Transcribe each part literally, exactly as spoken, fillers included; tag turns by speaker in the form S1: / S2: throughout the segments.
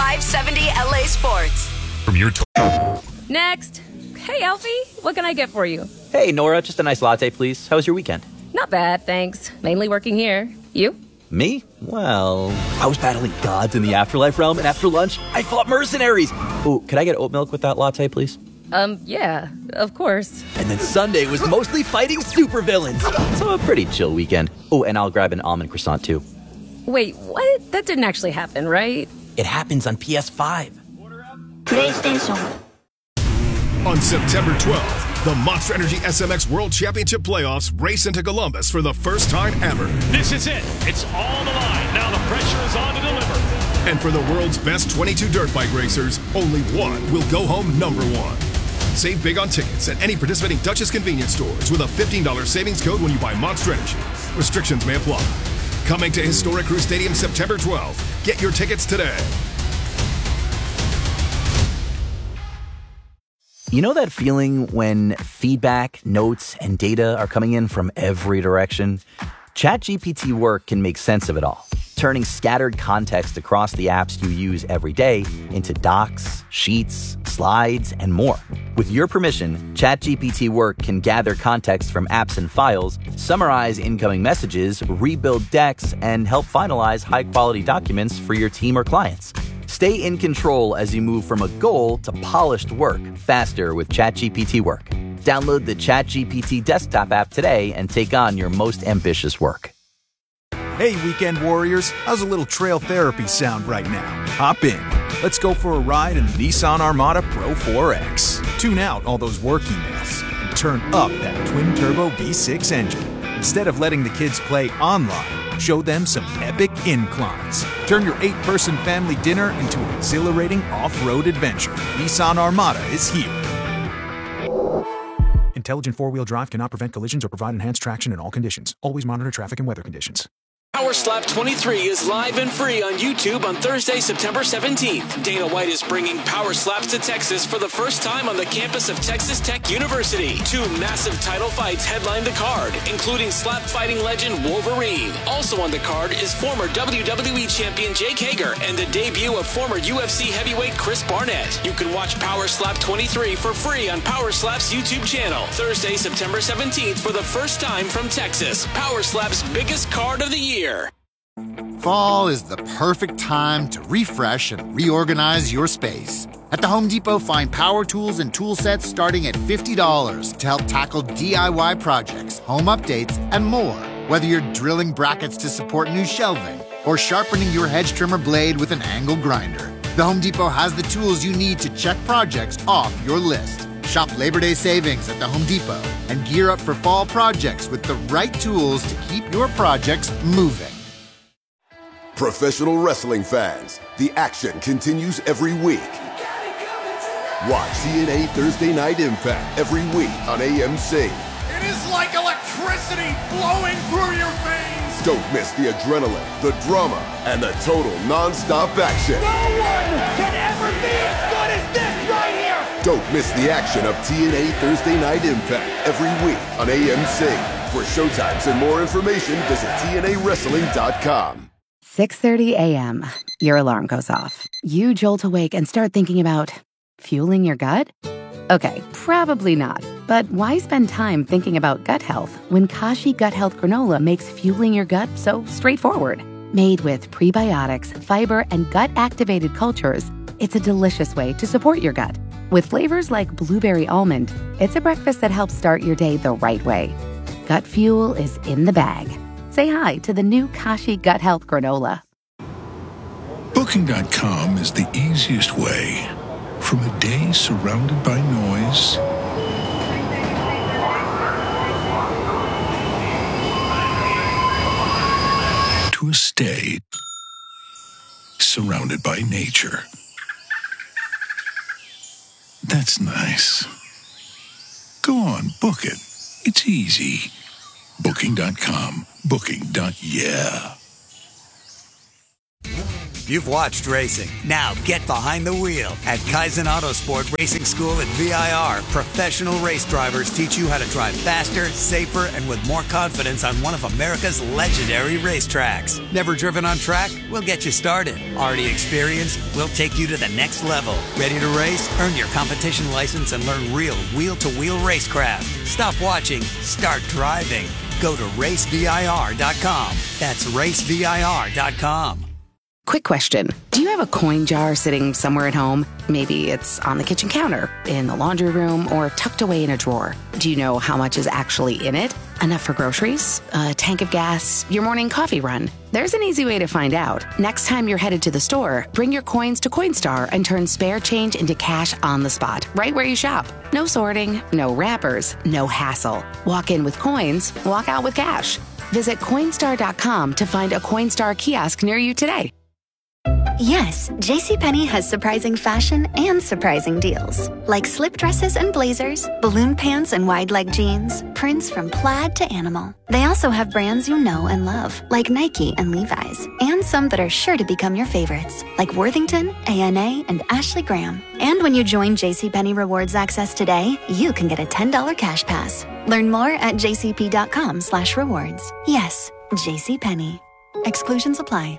S1: five seventy L A Sports.
S2: From your t-
S3: Next. Hey, Alfie, what can I get for you?
S4: Hey, Nora, just a nice latte, please. How was your weekend?
S3: Not bad, thanks. Mainly working here. You?
S4: Me? Well, I was battling gods in the afterlife realm, and after lunch, I fought mercenaries. Ooh, could I get oat milk with that latte, please?
S3: Um, yeah, of course.
S4: And then Sunday was mostly fighting supervillains. So a pretty chill weekend. Oh, and I'll grab an almond croissant, too.
S3: Wait, what? That didn't actually happen, right?
S4: It happens on P S five.
S5: PlayStation.
S2: On September twelfth, the Monster Energy S M X World Championship Playoffs race into Columbus for the first time ever.
S6: This is it. It's all on the line. Now the pressure is on to deliver.
S2: And for the world's best twenty-two dirt bike racers, only one will go home number one. Save big on tickets at any participating Duchess convenience stores with a fifteen dollars savings code when you buy Monster Energy. Restrictions may apply. Coming to Historic Crew Stadium September twelfth. Get your tickets today.
S4: You know that feeling when feedback, notes, and data are coming in from every direction? ChatGPT Work can make sense of it all, turning scattered context across the apps you use every day into docs, sheets, slides, and more. With your permission, ChatGPT Work can gather context from apps and files, summarize incoming messages, rebuild decks, and help finalize high-quality documents for your team or clients. Stay in control as you move from a goal to polished work faster with ChatGPT Work. Download the ChatGPT desktop app today and take on your most ambitious work.
S7: Hey, weekend warriors, how's a little trail therapy sound right now? Hop in. Let's go for a ride in the Nissan Armada Pro four X. Tune out all those work emails and turn up that twin-turbo V six engine. Instead of letting the kids play online, show them some epic inclines. Turn your eight-person family dinner into an exhilarating off-road adventure. Nissan Armada is here. Intelligent four-wheel drive cannot prevent collisions or provide enhanced traction in all conditions. Always monitor traffic and weather conditions.
S8: Power Slap twenty-three is live and free on YouTube on Thursday, September seventeenth. Dana White is bringing Power Slaps to Texas for the first time on the campus of Texas Tech University. Two massive title fights headline the card, including slap fighting legend Wolverine. Also on the card is former W W E champion Jake Hager and the debut of former U F C heavyweight Chris Barnett. You can watch Power Slap twenty-three for free on Power Slap's YouTube channel. Thursday, September seventeenth for the first time from Texas. Power Slap's biggest card of the year.
S9: Fall is the perfect time to refresh and reorganize your space. At the Home Depot, find power tools and tool sets starting at fifty dollars to help tackle D I Y projects, home updates, and more. Whether you're drilling brackets to support new shelving or sharpening your hedge trimmer blade with an angle grinder, the Home Depot has the tools you need to check projects off your list. Shop Labor Day savings at the Home Depot and gear up for fall projects with the right tools to keep your projects moving.
S10: Professional wrestling fans, the action continues every week. Watch T N A Thursday Night Impact every week on A M C.
S11: It is like electricity flowing through your veins.
S10: Don't miss the adrenaline, the drama, and the total non-stop action.
S11: No one can ever be as good as this right here.
S10: Don't miss the action of T N A Thursday Night Impact every week on A M C. For showtimes and more information, visit T N A wrestling dot com.
S12: six thirty a.m. Your alarm goes off. You jolt awake and start thinking about fueling your gut? Okay, probably not. But why spend time thinking about gut health when Kashi Gut Health Granola makes fueling your gut so straightforward? Made with prebiotics, fiber, and gut-activated cultures, it's a delicious way to support your gut. With flavors like blueberry almond, it's a breakfast that helps start your day the right way. Gut fuel is in the bag. Say hi to the new Kashi Gut Health Granola.
S13: Booking dot com is the easiest way. From a day surrounded by noise to a stay surrounded by nature. That's nice. Go on, book it. It's easy. Booking dot com. Booking. Yeah.
S14: You've watched racing. Now get behind the wheel at Kaizen Autosport Racing School at V I R. Professional race drivers teach you how to drive faster, safer, and with more confidence on one of America's legendary racetracks. Never driven on track? We'll get you started. Already experienced? We'll take you to the next level. Ready to race? Earn your competition license and learn real wheel-to-wheel racecraft. Stop watching. Start driving. Go to race V I R dot com. That's race V I R dot com.
S12: Quick question. Do you have a coin jar sitting somewhere at home? Maybe it's on the kitchen counter, in the laundry room, or tucked away in a drawer. Do you know how much is actually in it? Enough for groceries? A tank of gas? Your morning coffee run? There's an easy way to find out. Next time you're headed to the store, bring your coins to Coinstar and turn spare change into cash on the spot, right where you shop. No sorting, no wrappers, no hassle. Walk in with coins, walk out with cash. Visit Coinstar dot com to find a Coinstar kiosk near you today.
S15: Yes, JCPenney has surprising fashion and surprising deals. Like slip dresses and blazers, balloon pants and wide leg jeans, prints from plaid to animal. They also have brands you know and love, like Nike and Levi's, and some that are sure to become your favorites, like Worthington, A N A, and Ashley Graham. And when you join JCPenney Rewards Access today, you can get a ten dollars cash pass. Learn more at jcp.com slash rewards. Yes, JCPenney. Exclusions apply.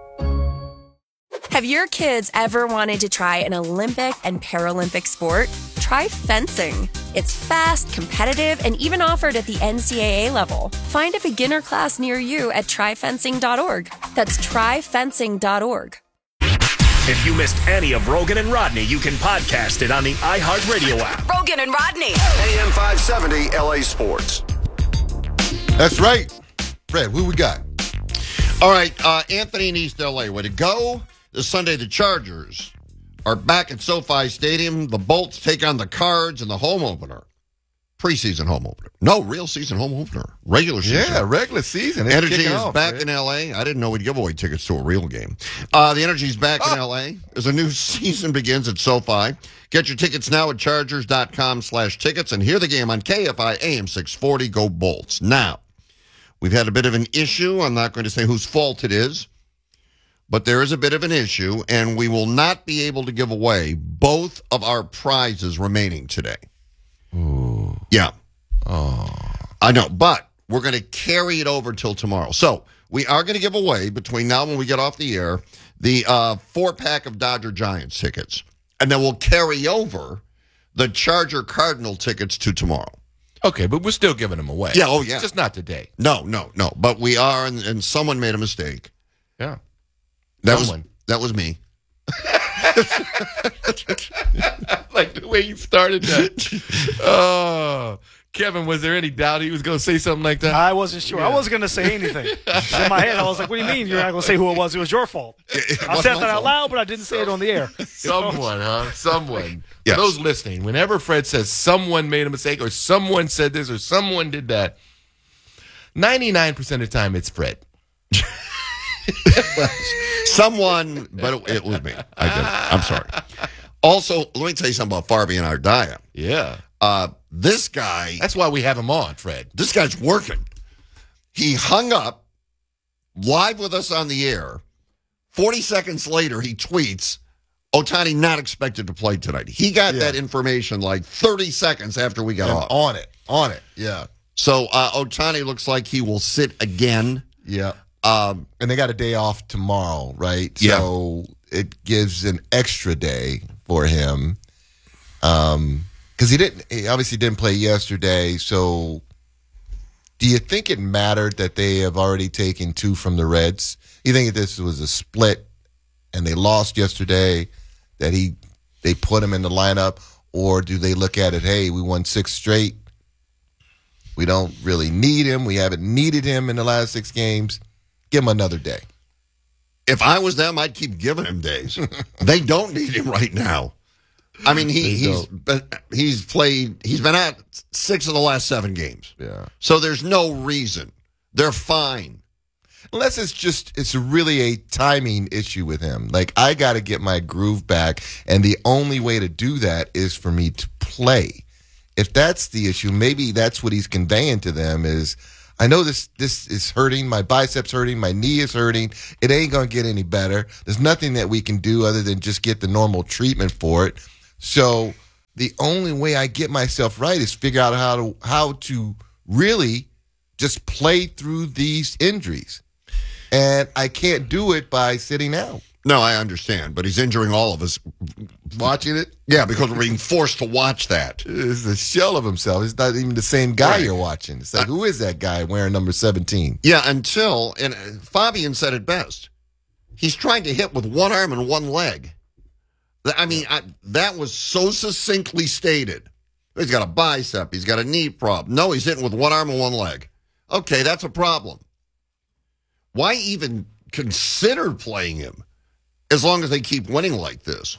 S3: Have your kids ever wanted to try an Olympic and Paralympic sport? Try fencing. It's fast, competitive, and even offered at the N C double A level. Find a beginner class near you at try fencing dot org. That's try fencing dot org.
S6: If you missed any of Rogan and Rodney, you can podcast it on the iHeartRadio app.
S1: Rogan and Rodney.
S11: A M five seventy L A Sports.
S16: That's right. Fred, who we got? All right, uh, Anthony in East L A. Way to go. This Sunday, the Chargers are back at SoFi Stadium. The Bolts take on the Cards in the home opener. Preseason home opener. No, real season home opener. Regular season.
S17: Yeah, regular season. It's
S16: Energy is
S17: off,
S16: back
S17: right?
S16: in L A. I didn't know we'd give away tickets to a real game. Uh, the Energy's back oh. in L A. As a new season begins at SoFi. Get your tickets now at chargers.com slash tickets and hear the game on K F I A M six forty. Go Bolts. Now, we've had a bit of an issue. I'm not going to say whose fault it is. But there is a bit of an issue, and we will not be able to give away both of our prizes remaining today.
S17: Ooh.
S16: Yeah.
S17: Oh.
S16: I know, but we're going to carry it over till tomorrow. So we are going to give away, between now and when we get off the air, the uh, four-pack of Dodger Giants tickets. And then we'll carry over the Charger Cardinal tickets to tomorrow.
S17: Okay, but we're still giving them away.
S16: Yeah, oh, yeah.
S17: Just not today.
S16: No, no, no. But we are, and, and someone made a mistake.
S17: Yeah.
S16: That
S17: Someone.
S16: was that was me.
S17: Like the way you started that. Oh, Kevin, was there any doubt he was going to say something like that?
S18: I wasn't sure. Yeah. I wasn't going to say anything. In my head, I was like, what do you mean you're not going to say who it was? It was your fault. I said that out loud, but I didn't say it on the air.
S17: Someone, huh? Someone.
S16: Yes.
S17: For those listening, whenever Fred says someone made a mistake or someone said this or someone did that, ninety-nine percent of the time it's Fred.
S16: Someone, but it, it was me. I did. I'm sorry. Also, let me tell you something about Farby and Ardaya.
S17: Yeah.
S16: Uh, this guy.
S17: That's why we have him on, Fred.
S16: This guy's working. He hung up live with us on the air. forty seconds later, he tweets, Ohtani not expected to play tonight. He got yeah. that information like thirty seconds after we got
S17: and
S16: off.
S17: On it. On it. Yeah.
S16: So uh, Ohtani looks like he will sit again.
S17: Yeah.
S16: Um,
S17: and they got a day off tomorrow, right?
S16: Yeah.
S17: So it gives an extra day for him. Um, because he didn't, he obviously didn't play yesterday. So do you think it mattered that they have already taken two from the Reds? You think if this was a split and they lost yesterday, that he they put him in the lineup, or do they look at it, hey, we won six straight. We don't really need him. We haven't needed him in the last six games. Give him another day.
S16: If I was them, I'd keep giving him days. They don't need him right now. I mean, he, he's been, he's played. He's been out six of the last seven games.
S17: Yeah.
S16: So there's no reason. They're fine.
S17: Unless it's just it's really a timing issue with him. Like, I got to get my groove back, and the only way to do that is for me to play. If that's the issue, maybe that's what he's conveying to them is, I know this this is hurting. My biceps hurting. My knee is hurting. It ain't going to get any better. There's nothing that we can do other than just get the normal treatment for it. So the only way I get myself right is figure out how to how to really just play through these injuries. And I can't do it by sitting out.
S16: No, I understand, but he's injuring all of us.
S17: Watching it?
S16: Yeah, because we're being forced to watch that.
S17: It's a shell of himself. It's not even the same guy right. you're watching. It's like, uh, who is that guy wearing number seventeen?
S16: Yeah, until, and Fabian said it best, he's trying to hit with one arm and one leg. I mean, I, that was so succinctly stated. He's got a bicep. He's got a knee problem. No, he's hitting with one arm and one leg. Okay, that's a problem. Why even consider playing him as long as they keep winning like this?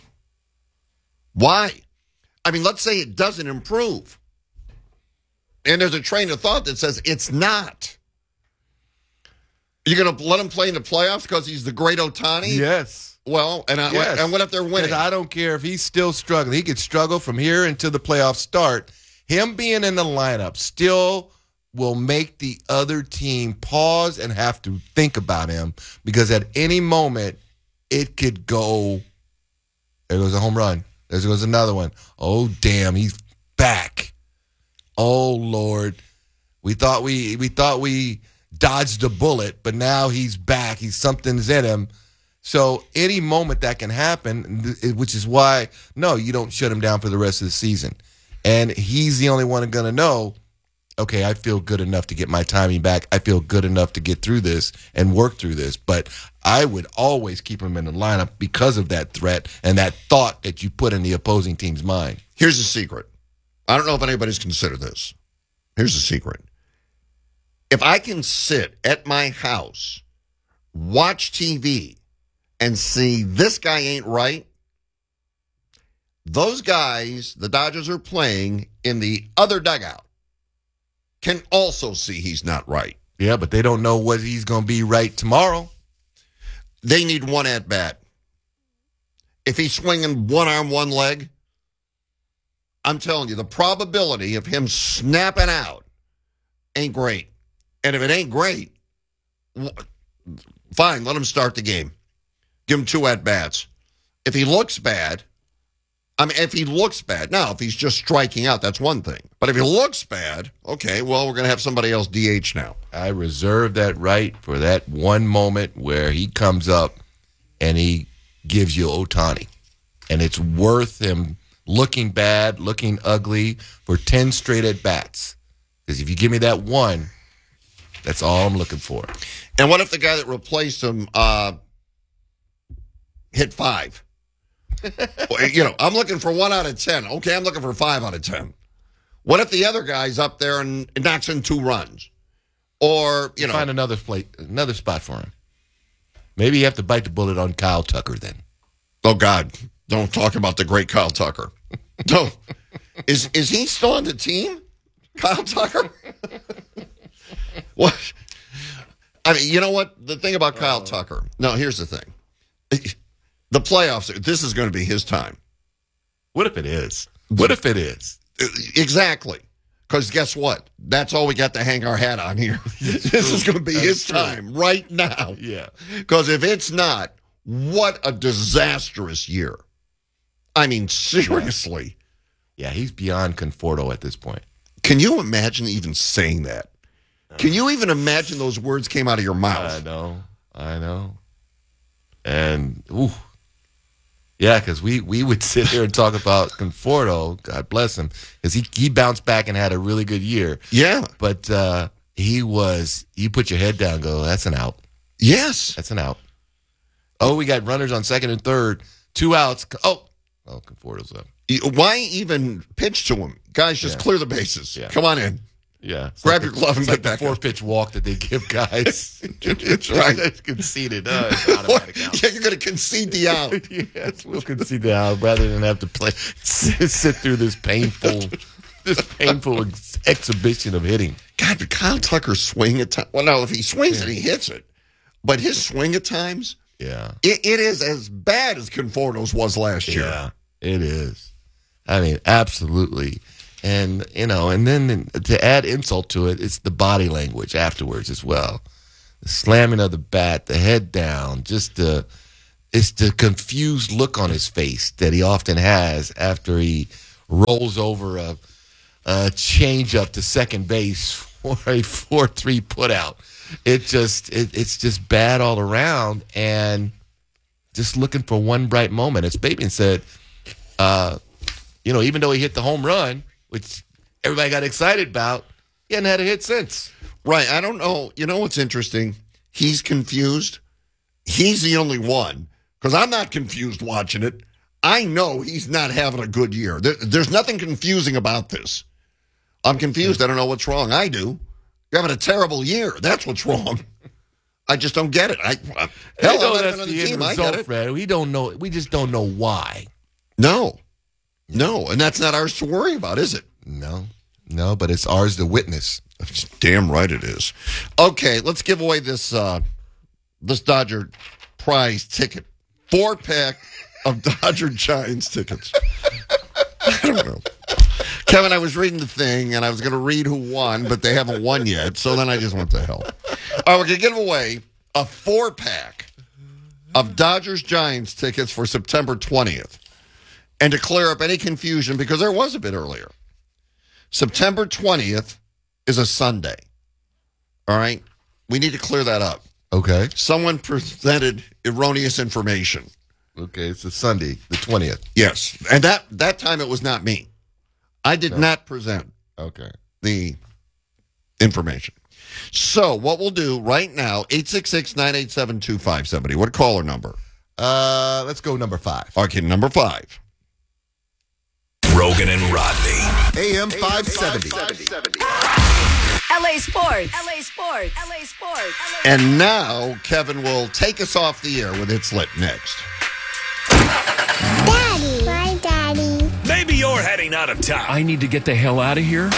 S16: Why? I mean, let's say it doesn't improve. And there's a train of thought that says it's not. You're going to let him play in the playoffs because he's the great Ohtani?
S17: Yes.
S16: Well, and, I,
S17: yes.
S16: and what if they're winning?
S17: I don't care if he's still struggling. He could struggle from here until the playoffs start. Him being in the lineup still will make the other team pause and have to think about him, because at any moment it could go, there goes a home run. There goes another one. Oh, damn, he's back. Oh, Lord. We thought we we thought we dodged a bullet, but now he's back. He's something's in him. So any moment that can happen, which is why, no, you don't shut him down for the rest of the season. And he's the only one going to know, okay, I feel good enough to get my timing back. I feel good enough to get through this and work through this. But I would always keep him in the lineup because of that threat and that thought that you put in the opposing team's mind.
S16: Here's the secret. I don't know if anybody's considered this. Here's the secret. If I can sit at my house, watch T V, and see this guy ain't right, those guys the Dodgers are playing in the other dugout can also see he's not right.
S17: Yeah, but they don't know what he's going to be right tomorrow.
S16: They need one at bat. If he's swinging one arm, one leg, I'm telling you, the probability of him snapping out ain't great. And if it ain't great, fine, let him start the game. Give him two at bats. If he looks bad, I mean, if he looks bad, now, if he's just striking out, that's one thing. But if he looks bad, okay, well, we're going to have somebody else D H now.
S17: I reserve that right for that one moment where he comes up and he gives you Ohtani. And it's worth him looking bad, looking ugly for ten straight at-bats. Because if you give me that one, that's all I'm looking for.
S16: And what if the guy that replaced him uh, hit five? You know, I'm looking for one out of ten. Okay, I'm looking for five out of ten. What if the other guy's up there and knocks in two runs? Or, you know.
S17: Find another plate, another spot for him. Maybe you have to bite the bullet on Kyle Tucker then.
S16: Oh, God. Don't talk about the great Kyle Tucker. No. Is is he still on the team? Kyle Tucker? What? I mean, you know what? The thing about Kyle uh, Tucker. No, here's the thing. The playoffs, this is going to be his time.
S17: What if it is? What if it is?
S16: Exactly. Because guess what? That's all we got to hang our hat on here. This is going to be That's his true. time right now.
S17: Yeah.
S16: Because if it's not, what a disastrous year. I mean, seriously.
S17: Yeah, he's beyond Conforto at this point.
S16: Can you imagine even saying that? Can you even imagine those words came out of your mouth?
S17: I know. I know. And, ooh. Yeah, because we, we would sit here and talk about Conforto, God bless him, because he, he bounced back and had a really good year.
S16: Yeah.
S17: But uh, he was, you put your head down and go, that's an out.
S16: Yes.
S17: That's an out. Oh, we got runners on second and third, two outs. Oh, oh, Conforto's up.
S16: Why even pitch to him? Guys, just yeah. clear the bases. Yeah. Come on in.
S17: Yeah. It's
S16: Grab
S17: like
S16: your glove
S17: the,
S16: and
S17: get
S16: get
S17: like
S16: back
S17: the four-pitch walk that they give guys.
S16: It's right.
S17: It's conceded. Uh, it's automatic out.
S16: Yeah, you're going to concede the out.
S17: Yes, we'll concede the out rather than have to play sit, sit through this painful, this painful ex- exhibition of hitting.
S16: God, but Kyle Tucker's swing at times. Well, no, if he swings yeah. it, he hits it. But his swing at times,
S17: yeah,
S16: it, it is as bad as Conforto's was last year.
S17: Yeah, it is. I mean, absolutely. And, you know, and then to add insult to it, it's the body language afterwards as well. The slamming of the bat, the head down, just the, it's the confused look on his face that he often has after he rolls over a, a change up to second base for a four three putout. It just, it, it's just bad all around and just looking for one bright moment. As Babian said, uh, you know, even though he hit the home run, which everybody got excited about, he hadn't had a hit since.
S16: Right. I don't know. You know what's interesting? He's confused. He's the only one, because I'm not confused watching it. I know he's not having a good year. There, there's nothing confusing about this. I'm confused. I don't know what's wrong. I do. You're having a terrible year. That's what's wrong. I just don't get it. I, I hell,
S17: know
S16: I'm
S17: that's
S16: not
S17: the
S16: the
S17: end
S16: team. I
S17: result,
S16: get it.
S17: Fred. We don't know. We just don't know why.
S16: No. No, and that's not ours to worry about, is it?
S17: No. No, but it's ours to witness.
S16: Damn right it is. Okay, let's give away this uh, this Dodger prize ticket. Four pack of Dodger Giants tickets. I don't know. Kevin, I was reading the thing, and I was going to read who won, but they haven't won yet, so then I just went to hell. All right, we're going to give away a four pack of Dodgers Giants tickets for September twentieth. And to clear up any confusion, because there was a bit earlier, September twentieth is a Sunday. All right? We need to clear that up.
S17: Okay.
S16: Someone presented erroneous information.
S17: Okay, it's a Sunday, the twentieth.
S16: Yes. And that, that time it was not me. I did no. not present
S17: okay.
S16: the information. So what we'll do right now, eight six six, nine eight seven, two five seven zero. What caller number?
S17: Uh, let's go number five.
S16: Okay, number five.
S6: Rogan and Rodney.
S10: A M five seventy.
S1: L A Sports. L A Sports. L A Sports.
S16: And now Kevin will take us off the air with It's Lit next.
S5: Daddy. My daddy.
S6: Maybe you're heading out of town.
S19: I need to get the hell out of here.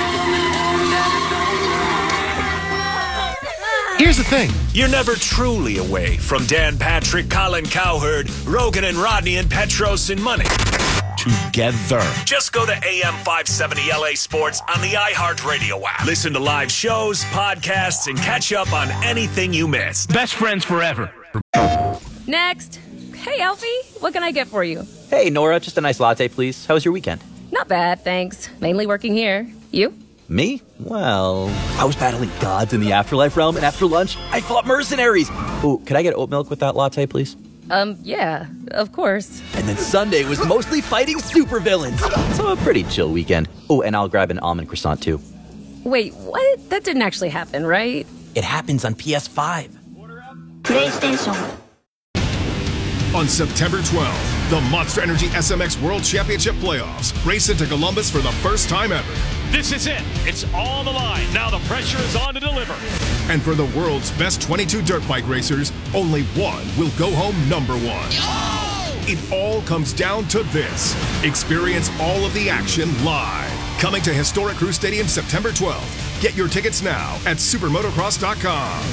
S6: Here's the thing. You're never truly away from Dan Patrick, Colin Cowherd, Rogan and Rodney, and Petros and Money. Together. Just go to A M five seventy L A Sports on the iHeartRadio app. Listen to live shows, podcasts, and catch up on anything you missed.
S19: Best friends forever.
S20: Next. Hey, Alfie. What can I get for you?
S4: Hey, Nora. Just a nice latte, please. How was your weekend?
S20: Not bad, thanks. Mainly working here. You?
S4: Me? Well, I was battling gods in the afterlife realm, and after lunch, I fought mercenaries. Ooh, could I get oat milk with that latte, please?
S20: Um, yeah, of course.
S4: And then Sunday was mostly fighting supervillains. So a pretty chill weekend. Oh, and I'll grab an almond croissant, too.
S20: Wait, what? That didn't actually happen, right?
S4: It happens on P S five.
S5: PlayStation.
S2: On September twelfth, the Monster Energy S M X World Championship Playoffs race into Columbus for the first time ever.
S21: This is it. It's on the line. Now the pressure is on to deliver.
S2: And for the world's best twenty-two dirt bike racers, only one will go home number one. Oh! It all comes down to this. Experience all of the action live. Coming to Historic Crew Stadium September twelfth. Get your tickets now at supermotocross dot com.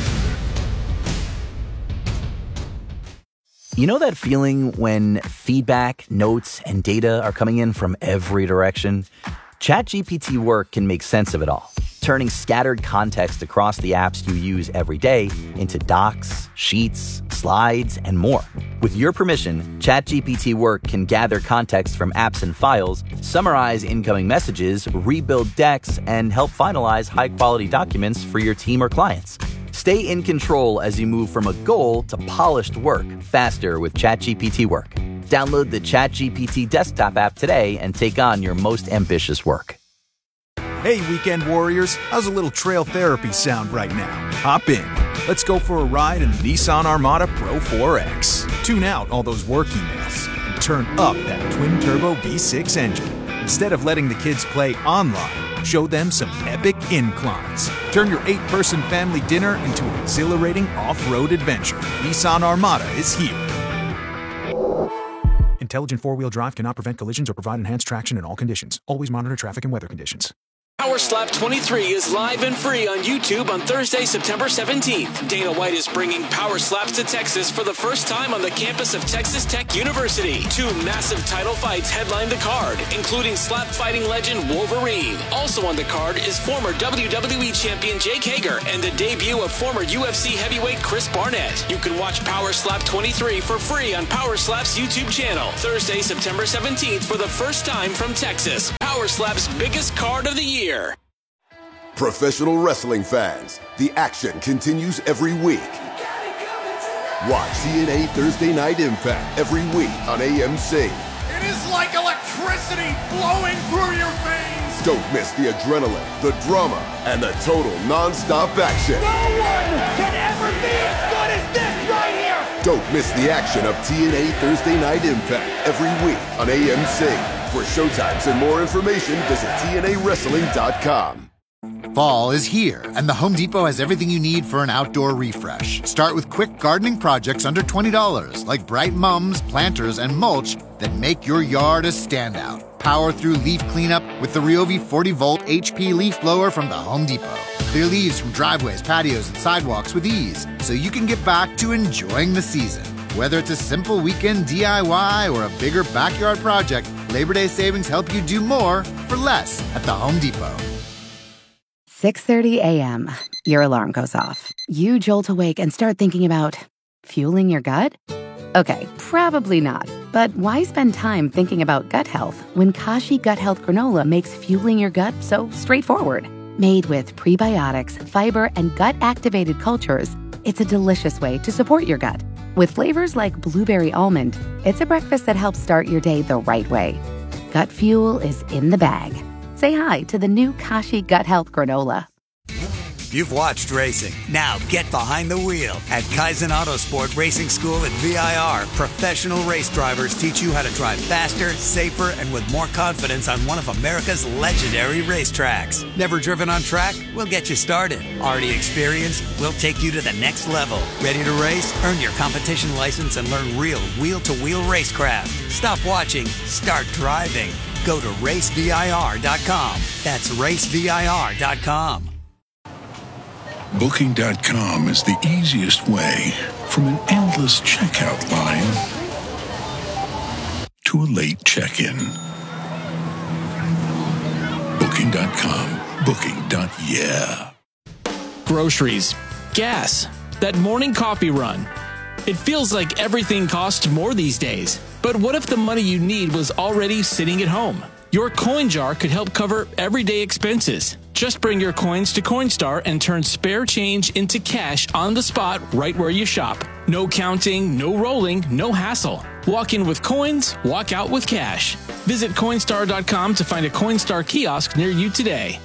S4: You know that feeling when feedback, notes, and data are coming in from every direction? ChatGPT Work can make sense of it all, turning scattered context across the apps you use every day into docs, sheets, slides, and more. With your permission, ChatGPT Work can gather context from apps and files, summarize incoming messages, rebuild decks, and help finalize high-quality documents for your team or clients. Stay in control as you move from a goal to polished work faster with ChatGPT Work. Download the ChatGPT desktop app today and take on your most ambitious work.
S7: Hey, weekend warriors, how's a little trail therapy sound right now? Hop in. Let's go for a ride in the Nissan Armada Pro four X. Tune out all those work emails and turn up that twin-turbo V six engine. Instead of letting the kids play online, show them some epic inclines. Turn your eight-person family dinner into an exhilarating off-road adventure. Nissan Armada is here. Intelligent four-wheel drive cannot prevent collisions or provide enhanced traction in all conditions. Always monitor traffic and weather conditions.
S8: Power Slap twenty-three is live and free on YouTube on Thursday, September seventeenth. Dana White is bringing Power Slaps to Texas for the first time on the campus of Texas Tech University. Two massive title fights headline the card, including slap fighting legend Wolverine. Also on the card is former W W E champion Jake Hager and the debut of former U F C heavyweight Chris Barnett. You can watch Power Slap twenty-three for free on Power Slap's YouTube channel Thursday, September seventeenth for the first time from Texas. Power Slap's biggest card of the year.
S10: Professional wrestling fans, the action continues every week. Watch C N A Thursday Night Impact every week on A M C.
S11: It is like electricity flowing through your veins.
S10: Don't miss the adrenaline, the drama, and the total non-stop action.
S11: No one can ever be as good as this right here.
S10: Don't miss the action of T N A Thursday Night Impact every week on A M C. For showtimes and more information, visit T N A wrestling dot com.
S9: Fall is here, and the Home Depot has everything you need for an outdoor refresh. Start with quick gardening projects under twenty dollars, like bright mums, planters, and mulch that make your yard a standout. Power through leaf cleanup with the Ryobi forty volt H P leaf blower from the Home Depot. Clear leaves from driveways, patios, and sidewalks with ease, so you can get back to enjoying the season. Whether it's a simple weekend D I Y or a bigger backyard project, Labor Day savings help you do more for less at the Home Depot.
S12: six thirty a.m. Your alarm goes off. You jolt awake and start thinking about fueling your gut? Okay, probably not. But why spend time thinking about gut health when Kashi Gut Health Granola makes fueling your gut so straightforward? Made with prebiotics, fiber, and gut-activated cultures, it's a delicious way to support your gut. With flavors like blueberry almond, it's a breakfast that helps start your day the right way. Gut fuel is in the bag. Say hi to the new Kashi Gut Health Granola.
S14: You've watched racing. Now get behind the wheel. At Kaizen Autosport Racing School at V I R, professional race drivers teach you how to drive faster, safer, and with more confidence on one of America's legendary racetracks. Never driven on track? We'll get you started. Already experienced? We'll take you to the next level. Ready to race? Earn your competition license and learn real wheel-to-wheel racecraft. Stop watching. Start driving. Go to race V I R dot com. That's race V I R dot com.
S13: Booking dot com is the easiest way from an endless checkout line to a late check-in. Booking dot com. Booking. Yeah.
S19: Groceries, gas, that morning coffee run. It feels like everything costs more these days. But what if the money you need was already sitting at home? Your coin jar could help cover everyday expenses. Just bring your coins to Coinstar and turn spare change into cash on the spot right where you shop. No counting, no rolling, no hassle. Walk in with coins, walk out with cash. Visit Coinstar dot com to find a Coinstar kiosk near you today.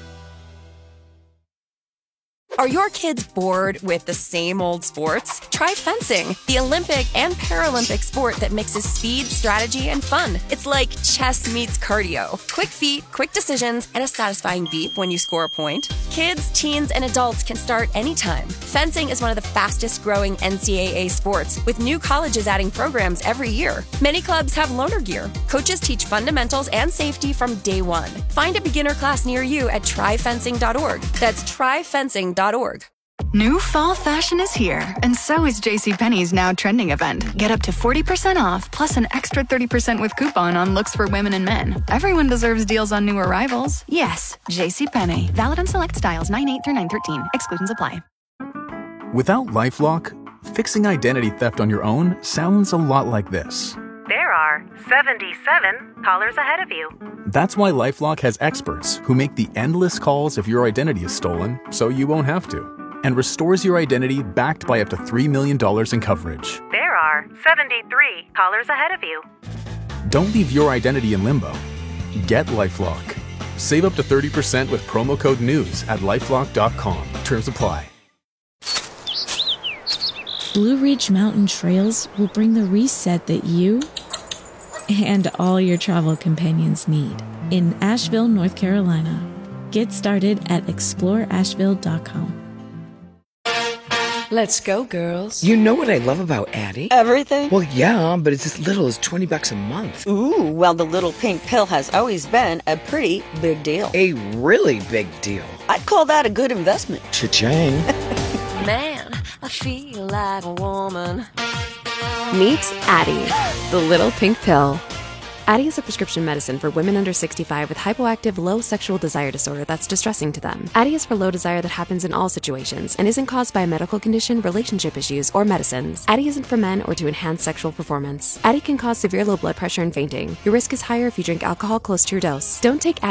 S3: Are your kids bored with the same old sports? Try fencing, the Olympic and Paralympic sport that mixes speed, strategy, and fun. It's like chess meets cardio. Quick feet, quick decisions, and a satisfying beep when you score a point. Kids, teens, and adults can start anytime. Fencing is one of the fastest growing N C double A sports, with new colleges adding programs every year. Many clubs have loaner gear. Coaches teach fundamentals and safety from day one. Find a beginner class near you at try fencing dot org. That's try fencing dot org.
S15: New fall fashion is here, and so is JCPenney's now trending event. Get up to forty percent off, plus an extra thirty percent with coupon on looks for women and men. Everyone deserves deals on new arrivals. Yes, JCPenney. Valid on select styles nine eight through nine thirteen. Exclusions apply.
S7: Without LifeLock, fixing identity theft on your own sounds a lot like this.
S22: There are seventy-seven callers ahead of you.
S7: That's why LifeLock has experts who make the endless calls if your identity is stolen, so you won't have to, and restores your identity backed by up to three million dollars in coverage.
S22: There are seventy-three callers ahead of you.
S7: Don't leave your identity in limbo. Get LifeLock. Save up to thirty percent with promo code NEWS at lifelock dot com. Terms apply.
S23: Blue Ridge Mountain Trails will bring the reset that you and all your travel companions need in Asheville, North Carolina. Get started at explore asheville dot com.
S1: Let's go, girls.
S17: You know what I love about Addie?
S1: Everything?
S17: Well, yeah, but it's as little as twenty bucks a month.
S1: Ooh, well, the little pink pill has always been a pretty big deal.
S17: A really big deal.
S1: I'd call that a good investment.
S17: Cha-ching.
S3: Man, I feel like a woman.
S18: Meet Addie, the little pink pill. Addie is a prescription medicine for women under sixty-five with hypoactive low sexual desire disorder that's distressing to them. Addie is for low desire that happens in all situations and isn't caused by a medical condition, relationship issues, or medicines. Addie isn't for men or to enhance sexual performance. Addie can cause severe low blood pressure and fainting. Your risk is higher if you drink alcohol close to your dose. Don't take Addie